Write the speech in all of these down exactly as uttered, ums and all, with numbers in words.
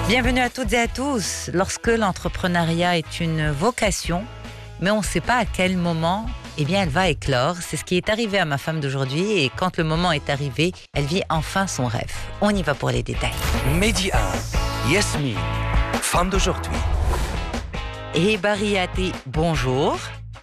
Bienvenue à toutes et à tous. Lorsque l'entrepreneuriat est une vocation, mais on ne sait pas à quel moment, eh bien, elle va éclore. C'est ce qui est arrivé à ma femme d'aujourd'hui et quand le moment est arrivé, elle vit enfin son rêve. On y va pour les détails. Mehdi un, Yasmine, femme d'aujourd'hui. Et Bariati, bonjour.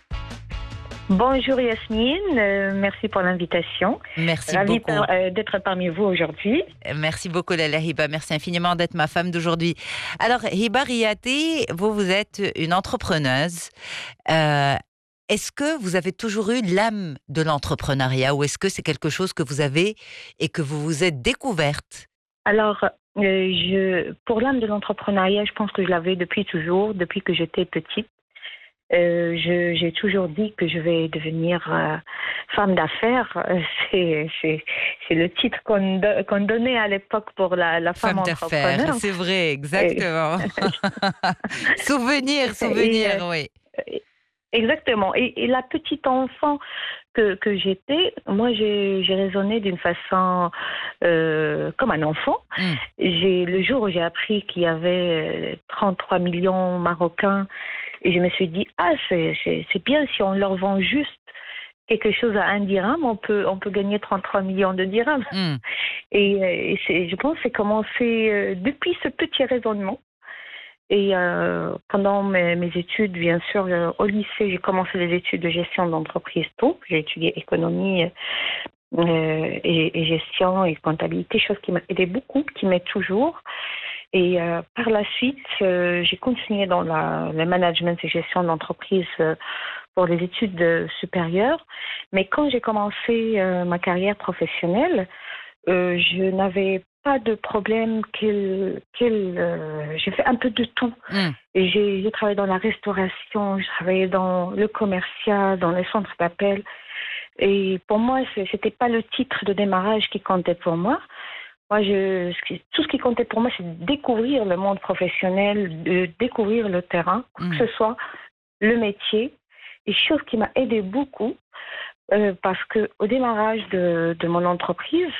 Bonjour Yasmine, euh, merci pour l'invitation. Merci Ravie beaucoup. par, euh, d'être parmi vous aujourd'hui. Merci beaucoup Lala Hiba, merci infiniment d'être ma femme d'aujourd'hui. Alors Hiba Riati, vous, vous êtes une entrepreneuse. Euh, est-ce que vous avez toujours eu l'âme de l'entrepreneuriat ou est-ce que c'est quelque chose que vous avez et que vous vous êtes découverte? Alors, euh, je, pour l'âme de l'entrepreneuriat, je pense que je l'avais depuis toujours, depuis que j'étais petite. Euh, je, j'ai toujours dit que je vais devenir euh, femme d'affaires. Euh, c'est, c'est, c'est le titre qu'on, do, qu'on donnait à l'époque pour la, la femme, femme entrepreneur. d'affaires, c'est vrai, exactement. Et... souvenir, souvenir, et, oui. Exactement. Et, et la petite enfant que, que j'étais, moi, j'ai, j'ai raisonné d'une façon euh, comme un enfant. Mm. J'ai, le jour où j'ai appris qu'il y avait trente-trois millions Marocains, et je me suis dit, ah, c'est, c'est, c'est bien si on leur vend juste quelque chose à un dirham, on peut, on peut gagner trente-trois millions de dirhams. Mm. Et, et c'est, je pense que c'est commencé euh, depuis ce petit raisonnement. Et euh, pendant mes, mes études, bien sûr, euh, au lycée, j'ai commencé les études de gestion d'entreprise tôt. J'ai étudié économie euh, et, et gestion et comptabilité, chose qui m'a aidé beaucoup, qui m'aide toujours. Et euh, par la suite, euh, j'ai continué dans la, le management et gestion d'entreprise euh, pour les études euh, supérieures. Mais quand j'ai commencé euh, ma carrière professionnelle, euh, je n'avais pas de problème qu'il, qu'il, euh, j'ai fait un peu de tout. Mm. Et j'ai, j'ai travaillé dans la restauration, j'ai travaillé dans le commercial, dans les centres d'appel. Et pour moi, c'est, c'était pas le titre de démarrage qui comptait pour moi. Moi, je, tout ce qui comptait pour moi, c'est de découvrir le monde professionnel, de découvrir le terrain, quoi mm. que ce soit, le métier. Et chose qui m'a aidé beaucoup, euh, parce qu'au démarrage de, de mon entreprise,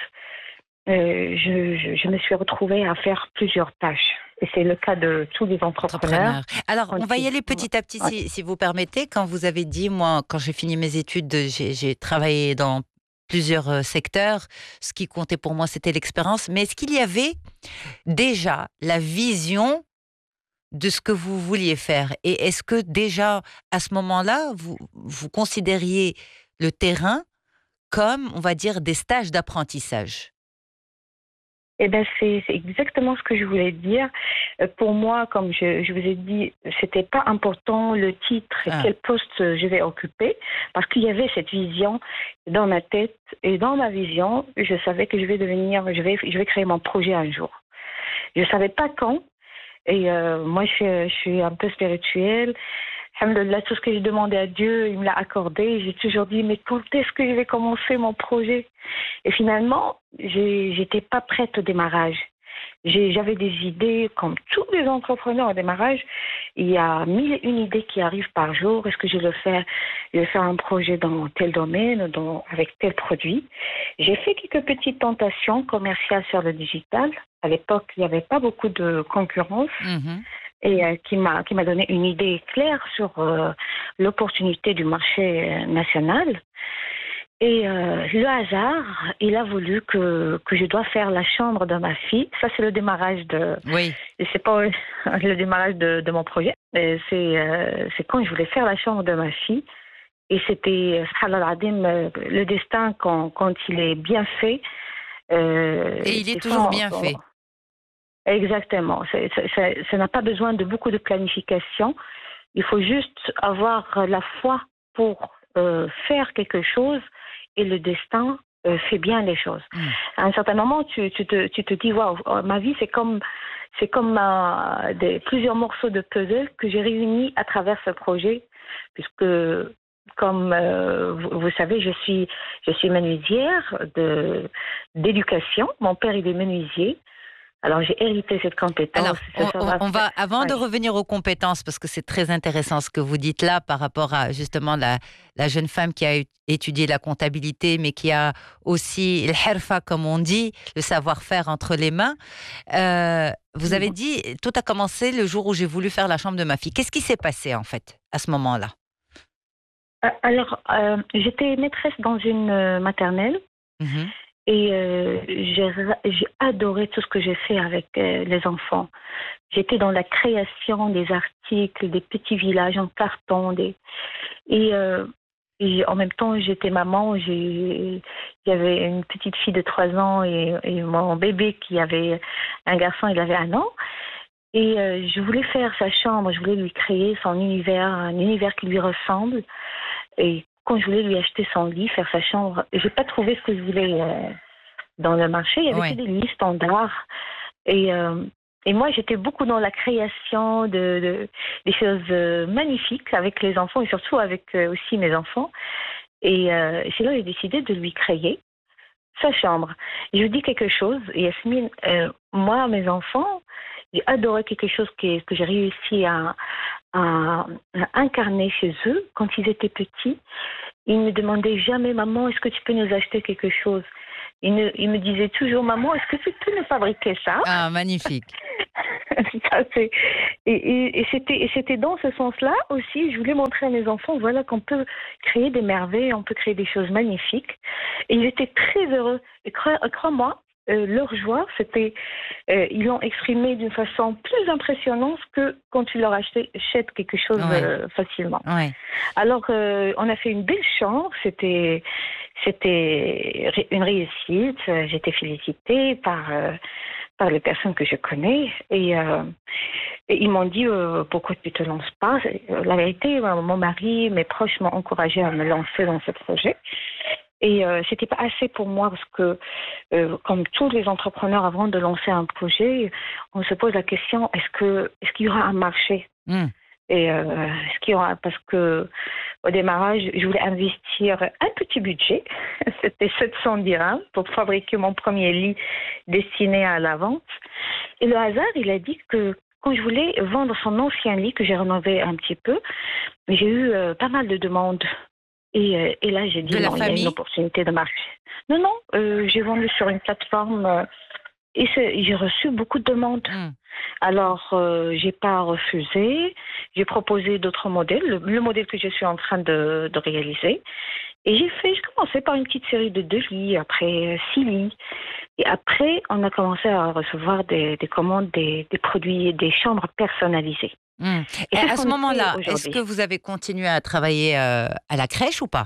euh, je, je, je me suis retrouvée à faire plusieurs tâches. Et c'est le cas de tous les entrepreneurs. entrepreneurs. Alors, on va y aller petit à petit, ouais. si, si vous permettez. Quand vous avez dit, moi, quand j'ai fini mes études, j'ai, j'ai travaillé dans plusieurs secteurs. Ce qui comptait pour moi, c'était l'expérience. Mais est-ce qu'il y avait déjà la vision de ce que vous vouliez faire? Et est-ce que déjà, à ce moment-là, vous, vous considériez le terrain comme, on va dire, des stages d'apprentissage? Eh bien, c'est, c'est exactement ce que je voulais dire. Pour moi, comme je, je vous ai dit, c'était pas important le titre et ah. quel poste je vais occuper, parce qu'il y avait cette vision dans ma tête. Et dans ma vision, je savais que je vais devenir, je vais, je vais créer mon projet un jour. Je savais pas quand. Et euh, moi, je, je suis un peu spirituelle. Alhamdoulilah, tout ce que j'ai demandé à Dieu, il me l'a accordé. J'ai toujours dit, mais quand est-ce que je vais commencer mon projet? Et finalement, j'ai, j'étais pas prête au démarrage. J'ai, j'avais des idées, comme tous les entrepreneurs au démarrage. Il y a mille et une idées qui arrivent par jour. Est-ce que je vais le faire? Je vais faire un projet dans tel domaine, dans, avec tel produit. J'ai fait quelques petites tentations commerciales sur le digital. À l'époque, il n'y avait pas beaucoup de concurrence. Mm-hmm. Et euh, qui m'a qui m'a donné une idée claire sur euh, l'opportunité du marché national. Et euh, le hasard, il a voulu que que je dois faire la chambre de ma fille. Ça, c'est le démarrage de. Oui. C'est pas le démarrage de, de mon projet. Et c'est euh, c'est quand je voulais faire la chambre de ma fille. Et c'était le destin quand quand il est bien fait. Euh, Et il est toujours bien fait. Exactement. C'est, c'est, c'est, ça n'a pas besoin de beaucoup de planification. Il faut juste avoir la foi pour euh, faire quelque chose et le destin euh, fait bien les choses. Mmh. À un certain moment, tu, tu, te, tu te dis, waouh, ma vie, c'est comme, c'est comme euh, des, plusieurs morceaux de puzzle que j'ai réunis à travers ce projet, puisque comme euh, vous, vous savez, je suis, je suis menuisière de, d'éducation. Mon père, il est menuisier. Alors, j'ai hérité cette compétence. Alors, on, ça, ça va on va, avant ouais. de revenir aux compétences, parce que c'est très intéressant ce que vous dites là par rapport à justement la, la jeune femme qui a étudié la comptabilité, mais qui a aussi le herfa, comme on dit, le savoir-faire entre les mains. Euh, Vous avez dit, tout a commencé le jour où j'ai voulu faire la chambre de ma fille. Qu'est-ce qui s'est passé, en fait, à ce moment-là? Alors, euh, j'étais maîtresse dans une maternelle. Mmh. Et euh, j'ai, j'ai adoré tout ce que j'ai fait avec euh, les enfants. J'étais dans la création des articles, des petits villages en carton. Des... Et, euh, et en même temps, j'étais maman. J'ai... J'avais une petite fille de trois ans et, et mon bébé qui avait un garçon, il avait un an. Et euh, je voulais faire sa chambre, je voulais lui créer son univers, un univers qui lui ressemble. Et quand je voulais lui acheter son lit, faire sa chambre, j'ai pas trouvé ce que je voulais euh, dans le marché. Il y avait ouais. que des lits standards. Et, euh, et moi, j'étais beaucoup dans la création de, de des choses euh, magnifiques avec les enfants et surtout avec euh, aussi mes enfants. Et euh, c'est là que j'ai décidé de lui créer sa chambre. Et je vous dis quelque chose, Yasmine, euh, moi, mes enfants, j'ai adoré quelque chose que, que j'ai réussi à, à, à incarner chez eux quand ils étaient petits. Ils ne me demandaient jamais, maman, est-ce que tu peux nous acheter quelque chose? Ils, ne, ils me disaient toujours, maman, est-ce que tu peux nous fabriquer ça? Ah, magnifique. Ça, c'est... Et, et, et, c'était, et c'était dans ce sens-là aussi, je voulais montrer à mes enfants, voilà, qu'on peut créer des merveilles, on peut créer des choses magnifiques. Et ils étaient très heureux. Et crois, crois-moi, Euh, leur joie, c'était, euh, ils l'ont exprimé d'une façon plus impressionnante que quand tu leur achètes quelque chose ouais. euh, facilement. Ouais. Alors, euh, on a fait une belle chambre, c'était, c'était une réussite. J'étais félicitée par, euh, par les personnes que je connais et, euh, et ils m'ont dit euh, pourquoi tu te lances pas. La vérité, mon mari, mes proches m'ont encouragée à me lancer dans ce projet. Et euh, c'était pas assez pour moi parce que, euh, comme tous les entrepreneurs, avant de lancer un projet, on se pose la question est-ce que est-ce qu'il y aura un marché mm. Et euh, est-ce qu'il y aura parce que au démarrage, je voulais investir un petit budget, c'était sept cents dirhams pour fabriquer mon premier lit destiné à la vente. Et le hasard, il a dit que quand je voulais vendre son ancien lit que j'ai rénové un petit peu, j'ai eu euh, pas mal de demandes. Et, euh, et là, j'ai dit, non, il y a une opportunité de marché. Non, non, euh, j'ai vendu sur une plateforme euh, et j'ai reçu beaucoup de demandes. Mm. Alors, euh, j'ai pas refusé. J'ai proposé d'autres modèles, le, le modèle que je suis en train de, de réaliser. Et j'ai fait, j'ai commencé par une petite série de deux lits, après six lits. Et après, on a commencé à recevoir des, des commandes, des, des produits, des chambres personnalisées. Mmh. Et, et à ce moment-là, est-ce que vous avez continué à travailler euh, à la crèche ou pas?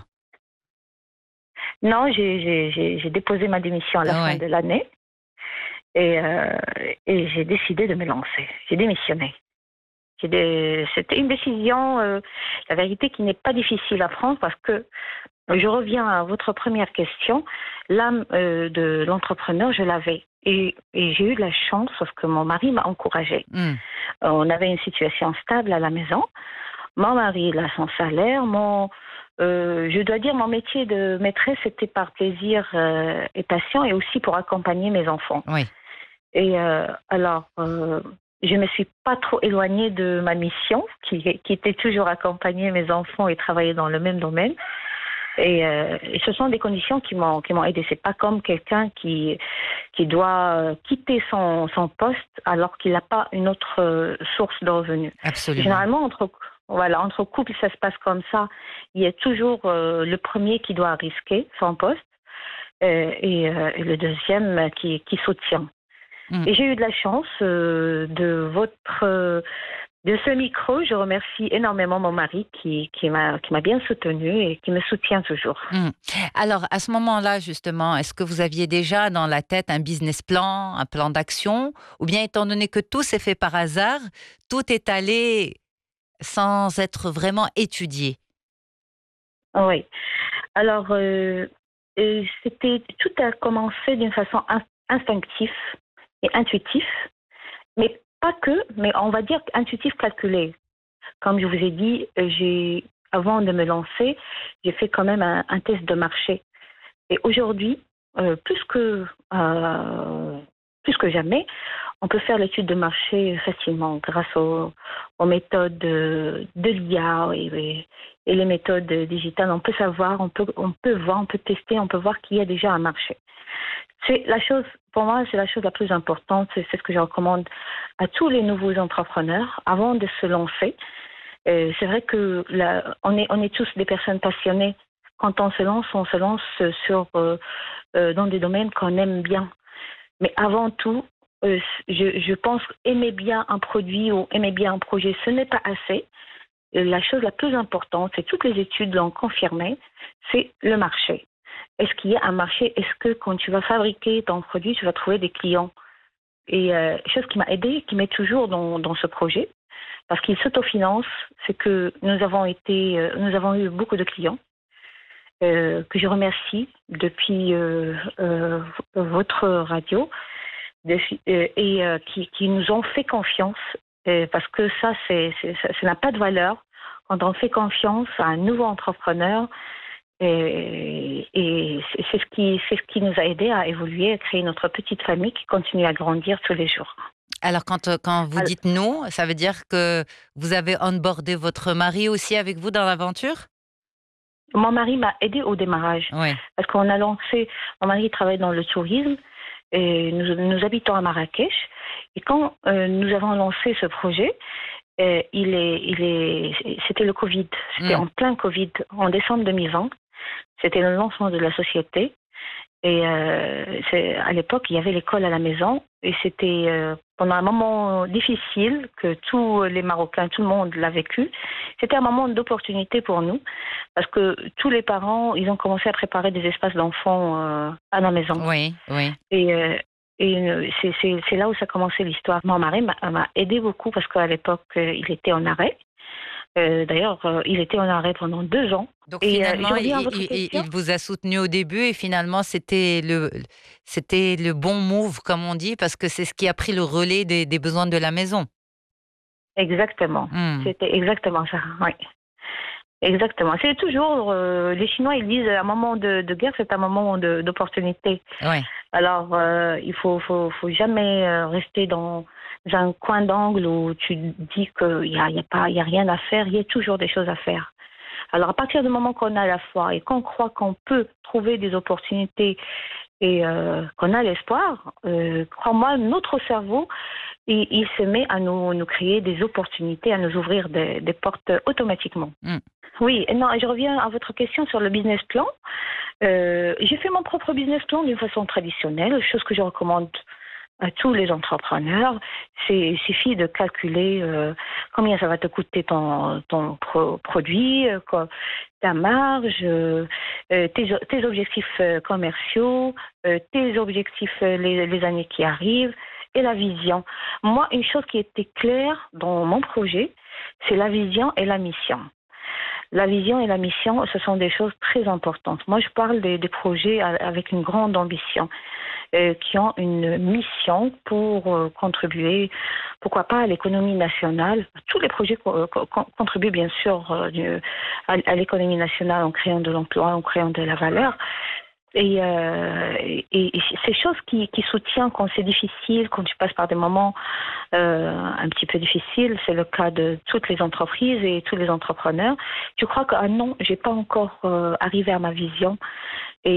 Non, j'ai, j'ai, j'ai, j'ai déposé ma démission à la ah fin ouais. de l'année et, euh, et j'ai décidé de me lancer. J'ai démissionné. J'ai des... C'était une décision, euh, la vérité, qui n'est pas difficile à prendre parce que je reviens à votre première question. L'âme euh, de l'entrepreneur, je l'avais. Et, et j'ai eu de la chance parce que mon mari m'a encouragée. Mm. On avait une situation stable à la maison. Mon mari, il a son salaire. Mon, euh, je dois dire, mon métier de maîtresse, c'était par plaisir euh, et passion et aussi pour accompagner mes enfants. Oui. Et euh, alors, euh, je ne me suis pas trop éloignée de ma mission, qui, qui était toujours accompagner mes enfants et travailler dans le même domaine. Et, euh, et ce sont des conditions qui m'ont qui m'ont aidée. C'est pas comme quelqu'un qui qui doit quitter son son poste alors qu'il n'a pas une autre euh, source de revenus. Absolument. Généralement entre voilà entre couples ça se passe comme ça. Il y a toujours euh, le premier qui doit risquer son poste euh, et, euh, et le deuxième qui qui soutient. Mm. Et j'ai eu de la chance euh, de votre euh, De ce micro, je remercie énormément mon mari qui, qui, m'a, qui m'a bien soutenue et qui me soutient toujours. Mmh. Alors, à ce moment-là, justement, est-ce que vous aviez déjà dans la tête un business plan, un plan d'action? Ou bien, étant donné que tout s'est fait par hasard, tout est allé sans être vraiment étudié? Oui. Alors, euh, c'était, tout a commencé d'une façon instinctive et intuitive, mais pas que, mais on va dire intuitif calculé. Comme je vous ai dit, j'ai, avant de me lancer, j'ai fait quand même un, un test de marché. Et aujourd'hui, euh, plus que euh, plus que jamais, on peut faire l'étude de marché facilement grâce aux, aux méthodes de, de l'I A et, et les méthodes digitales. On peut savoir, on peut, on peut voir, on peut tester, on peut voir qu'il y a déjà un marché. C'est la chose pour moi, c'est la chose la plus importante. C'est, c'est ce que je recommande à tous les nouveaux entrepreneurs avant de se lancer. Euh, c'est vrai que là, on est, on est tous des personnes passionnées. Quand on se lance, on se lance sur, euh, euh, dans des domaines qu'on aime bien. Mais avant tout, euh, je, je pense aimer bien un produit ou aimer bien un projet, ce n'est pas assez. La chose la plus importante, et toutes les études l'ont confirmé, c'est le marché. Est-ce qu'il y a un marché? Est-ce que quand tu vas fabriquer ton produit, tu vas trouver des clients? Et euh, chose qui m'a aidée, qui m'aide toujours dans, dans ce projet, parce qu'il s'autofinance, c'est que nous avons été, euh, nous avons eu beaucoup de clients euh, que je remercie depuis euh, euh, votre radio de, euh, et euh, qui, qui nous ont fait confiance, euh, parce que ça, c'est, c'est, ça, ça n'a pas de valeur quand on fait confiance à un nouveau entrepreneur. Et, et c'est, ce qui, c'est ce qui nous a aidés à évoluer, à créer notre petite famille qui continue à grandir tous les jours. Alors, quand, quand vous Alors, dites non, ça veut dire que vous avez onboardé votre mari aussi avec vous dans l'aventure? mon mari m'a aidé au démarrage. Oui. Parce qu'on a lancé, mon mari travaille dans le tourisme et nous, nous habitons à Marrakech. Et quand euh, nous avons lancé ce projet, euh, il est, il est, c'était le Covid. C'était Mm. en plein Covid, en décembre deux mille vingt. C'était le lancement de la société. Et euh, c'est, à l'époque, il y avait l'école à la maison. Et c'était euh, pendant un moment difficile que tous les Marocains, tout le monde l'a vécu. C'était un moment d'opportunité pour nous. Parce que tous les parents, ils ont commencé à préparer des espaces d'enfants euh, à la maison. Oui, oui. Et, euh, et euh, c'est, c'est, c'est là où ça a commencé l'histoire. Mon mari m'a, m'a aidé beaucoup parce qu'à l'époque, euh, il était en arrêt. Euh, d'ailleurs, euh, il était en arrêt pendant deux ans. Donc Et euh, finalement, je reviens à il, votre il- il- question. il vous a soutenu au début et finalement, c'était le, c'était le bon move, comme on dit, parce que c'est ce qui a pris le relais des, des besoins de la maison. Exactement. Mm. C'était exactement ça. Oui. Exactement. C'est toujours, euh, les Chinois, ils disent un moment de, de guerre, c'est un moment de, d'opportunité. Ouais. Alors, euh, il faut, faut, faut jamais euh, rester dans un coin d'angle où tu dis qu'il n'y a, y a, pas- y a rien à faire. Il y a toujours des choses à faire. Alors, à partir du moment qu'on a la foi et qu'on croit qu'on peut trouver des opportunités et euh, qu'on a l'espoir, euh, crois-moi, notre cerveau, il, il se met à nous, nous créer des opportunités, à nous ouvrir des, des portes automatiquement. Mm. Oui, non, je reviens à votre question sur le business plan. Euh, j'ai fait mon propre business plan d'une façon traditionnelle, chose que je recommande à tous les entrepreneurs. C'est, il suffit de calculer euh, combien ça va te coûter ton, ton pro- produit, euh, quoi, ta marge, euh, euh, tes, tes objectifs euh, commerciaux, euh, tes objectifs euh, les, les années qui arrivent et la vision. Moi, une chose qui était claire dans mon projet, c'est la vision et la mission. La vision et la mission, ce sont des choses très importantes. Moi, je parle des, des projets avec une grande ambition, euh, qui ont une mission pour euh, contribuer, pourquoi pas, à l'économie nationale. Tous les projets co- co- contribuent bien sûr euh, à, à l'économie nationale en créant de l'emploi, en créant de la valeur. Et, euh, et, et ces choses qui, qui soutiennent quand c'est difficile, quand tu passes par des moments euh, un petit peu difficiles, c'est le cas de toutes les entreprises et tous les entrepreneurs. Tu crois que ah non, j'ai pas encore euh, arrivé à ma vision et,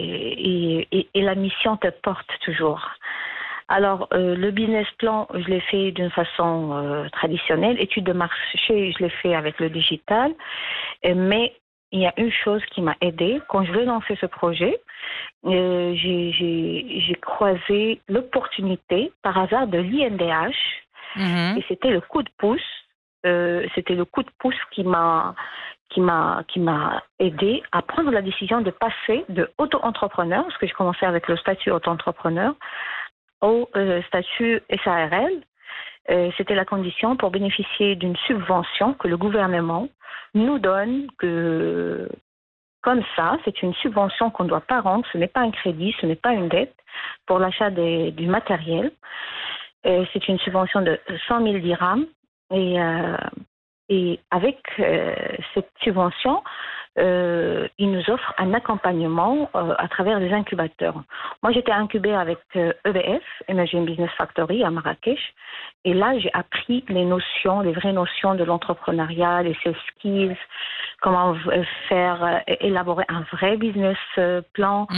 et, et, et la mission te porte toujours. Alors, euh, le business plan, je l'ai fait d'une façon euh, traditionnelle. Étude de marché, je l'ai fait avec le digital. Et, mais il y a une chose qui m'a aidée. Quand je veux lancer ce projet, euh, j'ai, j'ai, j'ai croisé l'opportunité par hasard de l'I N D H. Mhm. Et c'était le coup de pouce. Euh, c'était le coup de pouce qui m'a, qui m'a, qui m'a aidé à prendre la décision de passer de auto-entrepreneur, parce que j'ai commencé avec le statut auto-entrepreneur, au euh, statut S A R L. Euh, c'était la condition pour bénéficier d'une subvention que le gouvernement nous donne, que comme ça, c'est une subvention qu'on ne doit pas rendre, ce n'est pas un crédit, ce n'est pas une dette pour l'achat des, du matériel. Euh, c'est une subvention de cent mille dirhams et, euh, et avec euh, cette subvention, euh, ils nous offrent un accompagnement euh, à travers des incubateurs. Moi, j'étais incubée avec euh, E B F, Emerging Business Factory, à Marrakech. Et là, j'ai appris les notions, les vraies notions de l'entrepreneuriat, les soft skills, comment faire, euh, élaborer un vrai business euh, plan, Mm.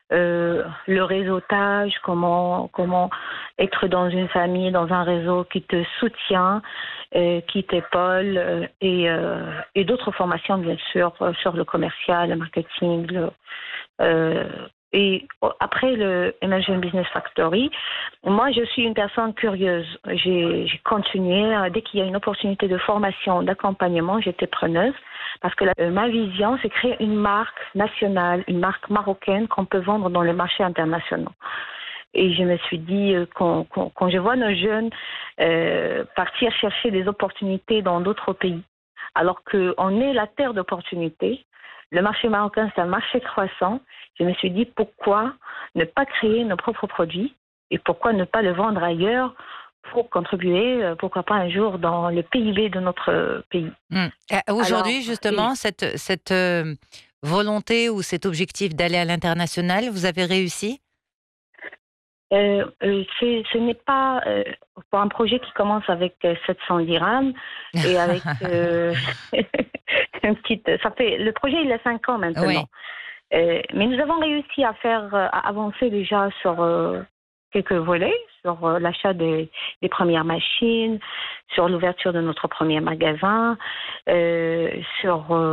euh, le réseautage, comment, comment être dans une famille, dans un réseau qui te soutient, euh, qui t'épaule, euh, et, euh, et d'autres formations, bien sûr, euh, sur le commercial, le marketing, le, euh, et après le Emerging Business Factory, moi, je suis une personne curieuse. J'ai, j'ai continué. Dès qu'il y a une opportunité de formation, d'accompagnement, j'étais preneuse. Parce que la, euh, ma vision, c'est créer une marque nationale, une marque marocaine qu'on peut vendre dans les marchés internationaux. Et je me suis dit, euh, quand, quand, quand je vois nos jeunes euh, partir chercher des opportunités dans d'autres pays, alors qu'on est la terre d'opportunités, le marché marocain, c'est un marché croissant. Je me suis dit, pourquoi ne pas créer nos propres produits et pourquoi ne pas le vendre ailleurs pour contribuer, pourquoi pas un jour, dans le P I B de notre pays. Mmh. Aujourd'hui, Alors, justement, et, cette, cette euh, volonté ou cet objectif d'aller à l'international, vous avez réussi? euh, euh, c'est, ce n'est pas euh, pour un projet qui commence avec euh, sept cents dirhams et avec euh, une petite. Ça fait le projet, il a cinq ans Oui. maintenant. Euh, mais nous avons réussi à faire euh, à avancer déjà sur euh, quelques volets, sur euh, l'achat des, des premières machines, sur l'ouverture de notre premier magasin, euh, sur euh,